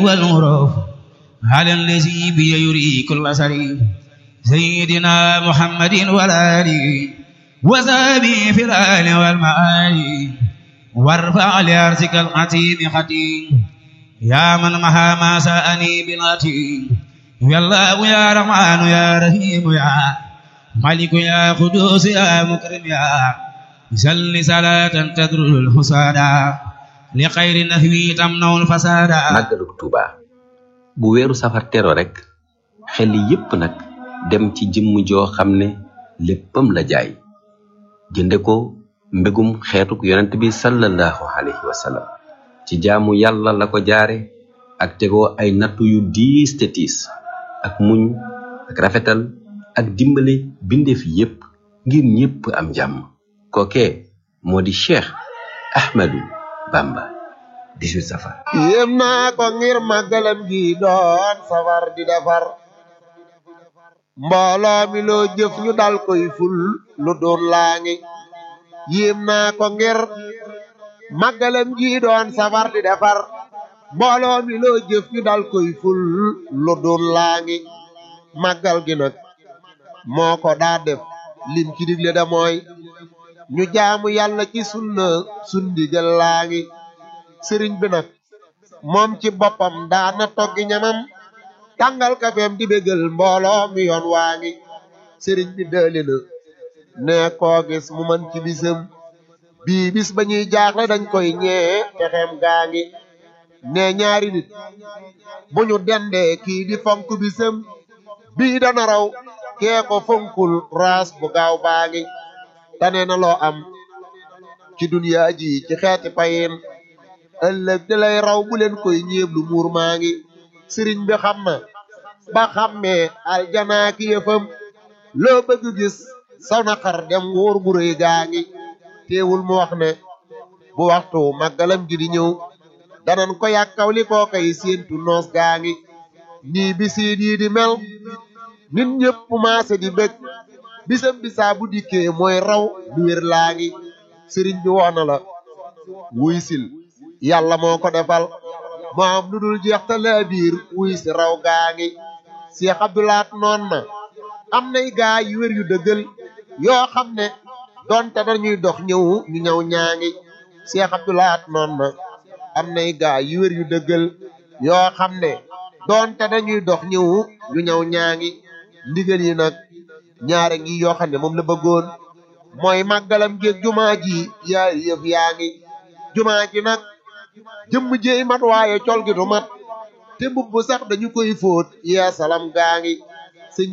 والغرف على الذي بيري كل سري سيدنا محمد والآل وصحبه في الآل والمآل وارفع لأرسك العتيم خطيم يا من مها ما سأني بالعتيم يا الله يا رحمن يا رحيم يا مالك يا قدوس يا مكرم يا صل صلاة تدر الحسادا لخير نهوي تمنع الفسادا. màggalug Tuuba bu weeru safar tero rek xel yépp nag dem ci jëmm joo xam ne léppam la jaay jënde ko mbégum xeetuk yonent bi sallallahu alayhi wa sallam ci jaamu yàlla la ko jaare ak tegoo ay nattu yu diis te tiis ak muñ ak rafetal ak dimbale bindeef yépp ngir ñépp am jàmm kookee moo di Cheikh Ahmadou Bamba 18 safar. yéem naa ko ngir màggalam gi doon safar di defar mbooloo mi loo jëf ñu dal koy ful lu doon laa ngi yéem naa ko ngir màggalam gi doon safar di defar mbooloo mi loo jëf ñu dal koy ful lu doon laa ngi màggal gi nag moo ko daa def lim ci digle da mooy ñu jaamu yàlla ci sunna sundigal laa ngi sëriñ bi nag moom ci boppam daana toggi ñamam tàngal kafeem di bégal mbooloo mi yoon waa ngi sëriñ bi dëli na ne koo gis mu man ci bisam bii bis ba ñuy jaaxle dañ koy ñee texeem gaa ngi ne ñaari nit bu ñu dendee kii di fonk bisam bii dana raw kee ko fonkul raas bu gaaw baa ngi tane na loo am ci duniyaa ji ci xeeti payin ëllëg di lay raw bu leen koy ñeeblu muur maa ngi sëriñ bi xam na ba xammee aljanaa ki yëfam loo bëgg gis saw na xar dem wóor gu rëy gaa ngi teewul mu wax ne bu waxtu màggalam gi di ñëw danan ko yàkkaw li koo koy séentu noos gaa ngi nii bisiit yi di mel nit ñëpp maase di bëgg bisam bisaa bu dikkee mooy raw lu wér laa ngi sëriñ bi woona la wuy sil yàlla moo ko defal moo am lu dul jeex te laa biir wuy si raw gaa ngi Cheikh Abdoulaat noon na am nay gaa yu wér yu dëggal yoo xam ne donte dañuy dox ñëw ñu ñëw ñaa ngi Cheikh Abdoulaat noon na am nay gaa yu wér yu dëggal yoo xam ne donte dañuy dox ñëw ñu ñëw ñaa ngi ndigal yi nag ñaare ngi yoo xam ne moom la bëggoon mooy màggalam géeg jumaa ji yaari yëf yaa ngi jumaa ji nag jëmm jéey mat waaye col gi du mat te mbubb sax dañu koy fóot yee salam gaa ngi